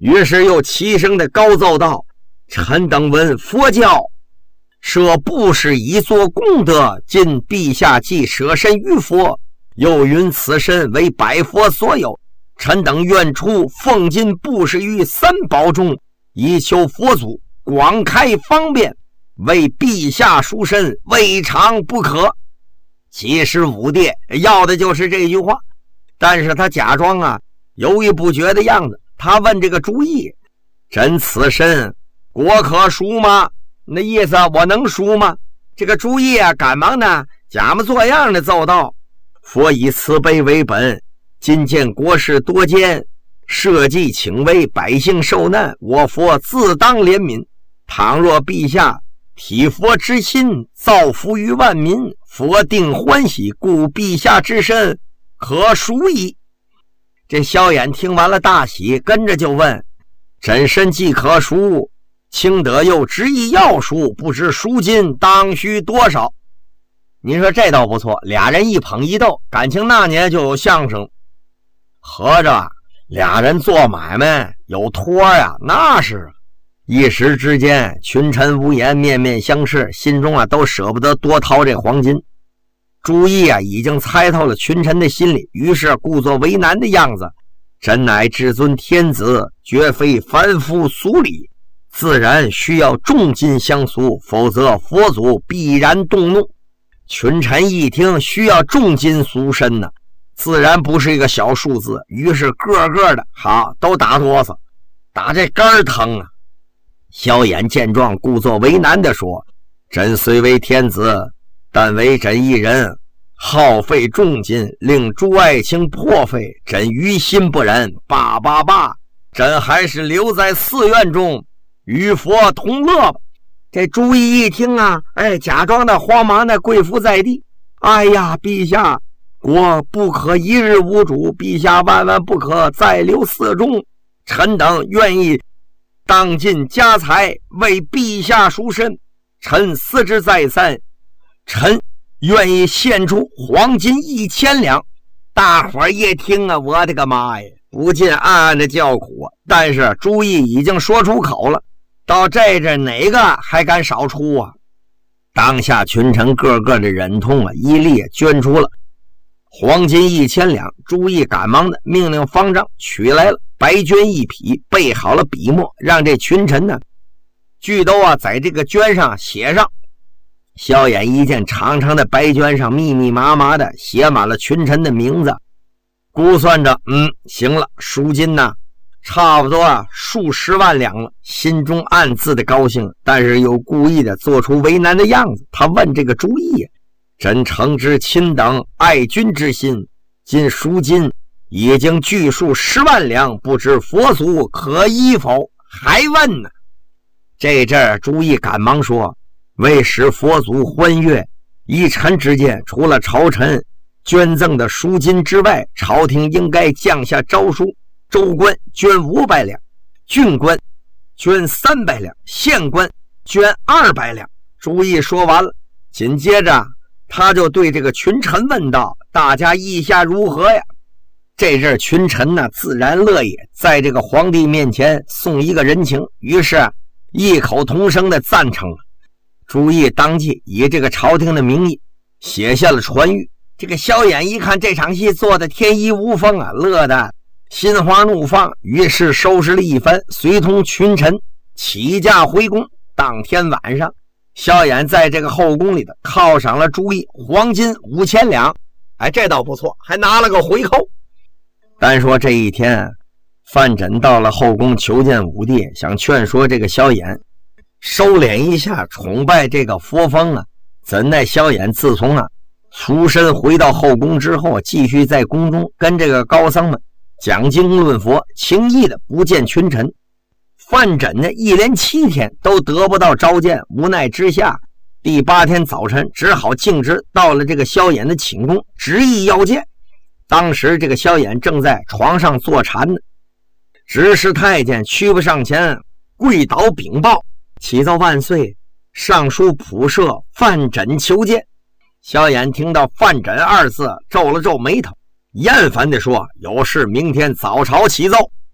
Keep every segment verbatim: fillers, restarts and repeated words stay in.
于是又齐声的高奏道：臣等闻佛教舍布施以作功德，今陛下既舍身于佛，又云此身为百佛所有，臣等愿出奉金布施于三宝中，以求佛祖广开方便，为陛下赎身，未尝不可。其实武帝要的就是这句话，但是他假装啊犹豫不决的样子。他问这个朱毅：朕此身国可赎吗？那意思我能赎吗？这个朱毅啊赶忙呢假模作样的奏道：佛以慈悲为本，今见国事多艰，社稷请为，百姓受难，我佛自当怜悯。倘若陛下体佛之心，造福于万民，佛定欢喜，故陛下之身可赎矣。这萧衍听完了大喜，跟着就问：朕身既可赎，卿德又执意要赎，不知赎金当需多少？您说这倒不错，俩人一捧一逗，感情那年就有相声。合着俩人做买卖有托呀，那是一时之间群臣无言，面面相视，心中啊都舍不得多掏这黄金。朱毅啊已经猜透了群臣的心理，于是故作为难的样子：朕乃至尊天子，绝非凡夫俗礼，自然需要重金相赎，否则佛祖必然动怒。群臣一听需要重金赎身呢，自然不是一个小数字，于是个个的好都打哆嗦，打这肝疼啊。萧衍见状，故作为难地说：朕虽为天子，但为朕一人，耗费重金，令朱爱卿破费，朕于心不忍。罢罢罢，朕还是留在寺院中与佛同乐吧。这朱毅一听啊，哎，假装的慌忙的跪伏在地：哎呀，陛下，国不可一日无主，陛下万万不可再留寺中，臣等愿意当尽家财为陛下赎身，臣思之再三，臣愿意献出黄金一千两。大伙儿一听啊，我的个妈呀，不禁暗暗的叫苦。但是朱毅已经说出口了，到这这哪个还敢少出啊？当下群臣个个的忍痛啊，一力捐出了黄金一千两。朱毅赶忙的命令方丈取来了白绢一匹，备好了笔墨，让这群臣呢俱都啊在这个绢上写上。萧衍一见长长的白绢上密密麻麻的写满了群臣的名字，估算着嗯行了，赎金呢差不多啊数十万两了，心中暗自的高兴，但是又故意的做出为难的样子。他问这个朱毅：朕诚知卿等爱君之心，今赎金已经据数十万两，不知佛祖可依否？还问呢？这阵儿朱毅赶忙说：为使佛祖欢悦，依臣之见，除了朝臣捐赠的赎金之外，朝廷应该降下诏书，州官捐五百两，郡官捐三百两，县官捐二百两。朱毅说完了，紧接着他就对这个群臣问道：大家意下如何呀？这阵群臣呢自然乐意在这个皇帝面前送一个人情，于是异口同声的赞成了。朱毅当即以这个朝廷的名义写下了传谕。这个萧衍一看这场戏做的天衣无缝啊，乐得心花怒放，于是收拾了一番，随同群臣起驾回宫。当天晚上，萧衍在这个后宫里的犒赏了朱毅黄金五千两，哎，这倒不错，还拿了个回扣。单说这一天，范缜到了后宫求见武帝，想劝说这个萧衍收敛一下崇拜这个佛风啊。怎奈萧衍自从啊赎身回到后宫之后，继续在宫中跟这个高僧们讲经论佛，轻易的不见群臣。范缜呢一连七天都得不到召见，无奈之下，第八天早晨只好径直到了这个萧衍的寝宫，执意要见。当时这个萧衍正在床上坐禅呢，执事太监屈不上前，跪倒禀报：启奏万岁，尚书仆射范缜求见。萧衍听到范缜二字，皱了皱眉头，厌烦地说：有事明天早朝启奏。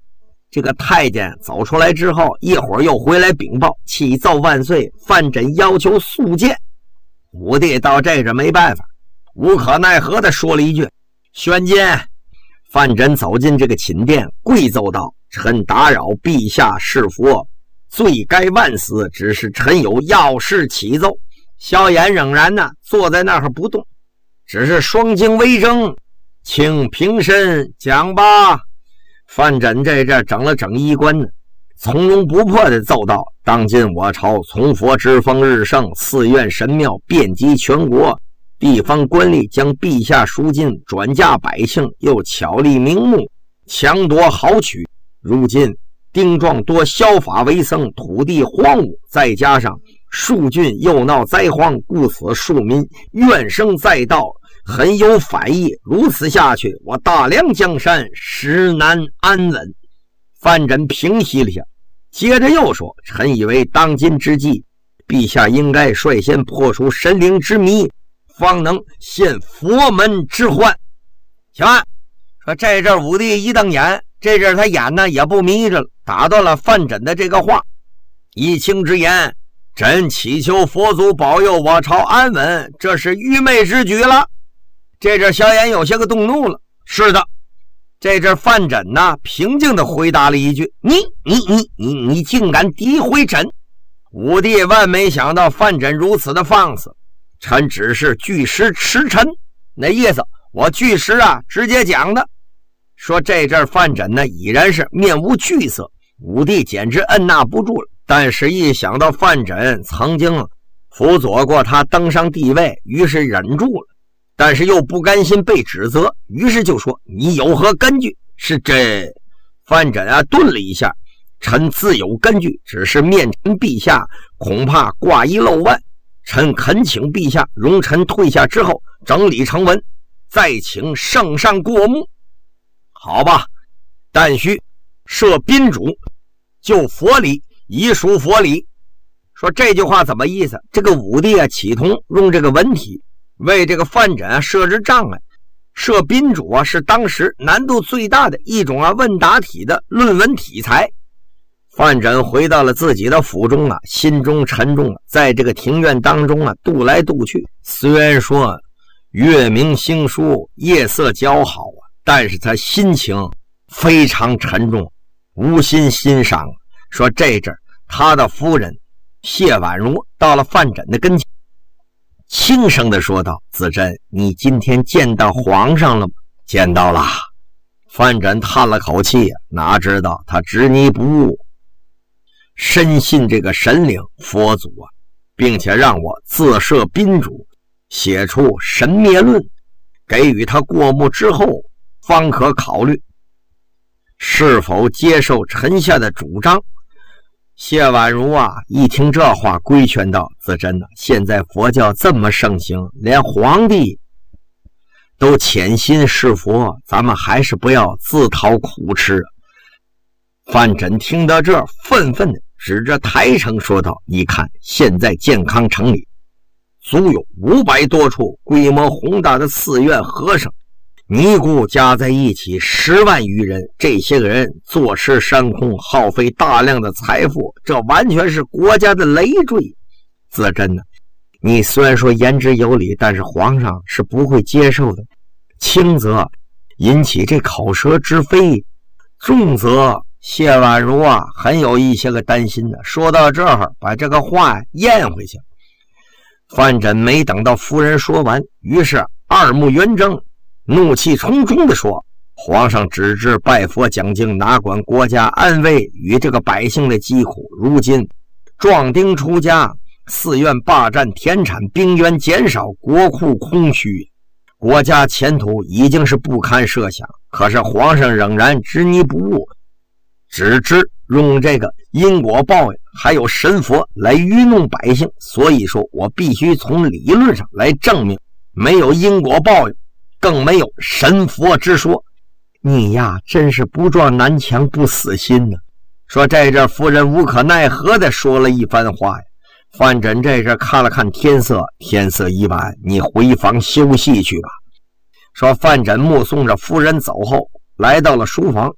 这个太监走出来之后，一会儿又回来禀报，启奏万岁，范缜要求速见。武帝到这这没办法，无可奈何的说了一句：“宣见。”范缜走进这个寝殿，跪奏道：“臣打扰陛下是佛，罪该万死，只是臣有要事启奏。”萧衍仍然呢坐在那儿不动，只是双睛微睁，请平身讲吧。范缜这这整了整衣冠呢，从容不迫地奏道：“当今我朝从佛之风日盛，寺院神庙遍及全国，地方官吏将陛下赎金转嫁百姓，又巧立名目，强夺豪取。如今丁壮多削发为僧，土地荒芜，再加上数郡又闹灾荒，故此庶民怨声载道，很有反意。如此下去，我大梁江山实难安稳。”范缜平息了一下，接着又说：“臣以为当今之际，陛下应该率先破除神灵之谜，方能现佛门之患。”行啊，说这阵武帝一瞪眼，这阵他眼呢也不眯着了，打断了范缜的这个话：“以卿之言，朕祈求佛祖保佑我朝安稳，这是愚昧之举了。”这阵萧衍有些个动怒了。是的，这阵范缜呢平静地回答了一句：“你你你你你竟敢诋毁朕！”武帝万没想到范缜如此的放肆，臣只是据实驰陈，那意思我据实啊直接讲的。说这阵范缜呢已然是面无惧色，武帝简直按捺不住了。但是一想到范缜曾经辅佐过他登上帝位，于是忍住了，但是又不甘心被指责，于是就说：“你有何根据？”是这范缜啊顿了一下：“臣自有根据，只是面陈陛下，恐怕挂一漏万。臣恳请陛下容臣退下之后整理成文，再请圣上过目。”好吧，但须设宾主，就佛理，以属佛理。说这句话怎么意思？这个武帝啊企图用这个文体为这个范缜啊设置障碍。设宾主啊是当时难度最大的一种啊问答体的论文题材。范缜回到了自己的府中啊，心中沉重啊，在这个庭院当中啊踱来踱去。虽然说月明星疏，夜色较好啊，但是他心情非常沉重，无心欣赏。说这阵他的夫人谢婉如到了范缜的跟前，轻声地说道：“子珍，你今天见到皇上了吗？”“见到了。”范缜叹了口气，哪知道他执迷不悟，深信这个神灵佛祖啊，并且让我自设宾主，写出神灭论，给予他过目之后，方可考虑是否接受臣下的主张。谢婉如啊一听这话，规劝道：“子珍啊，现在佛教这么盛行，连皇帝都潜心是佛，咱们还是不要自讨苦吃。”范缜听到这，愤愤地指着台城说道：“你看，现在健康城里足有五百多处规模宏大的寺院和尚，尼姑加在一起十万余人，这些个人坐吃山空，耗费大量的财富，这完全是国家的累赘。子珍呢，你虽然说言之有理，但是皇上是不会接受的，轻则引起这口舌之非，重则……”谢婉如啊很有一些个担心的。说到这儿，把这个话咽回去。范缜没等到夫人说完，于是二目圆睁，怒气冲冲地说：“皇上只知拜佛讲经，哪管国家安危与这个百姓的疾苦。如今壮丁出家，寺院霸占田产，兵源减少，国库空虚，国家前途已经是不堪设想。可是皇上仍然执迷不悟，只知用这个因果报应还有神佛来愚弄百姓，所以说我必须从理论上来证明没有因果报应，更没有神佛之说。你呀真是不撞南墙不死心呢。”说这阵夫人无可奈何地说了一番话呀。范缜这阵看了看天色，天色已晚，你回房休息去吧。说范缜目送着夫人走后，来到了书房，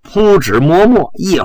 涂脂抹墨，一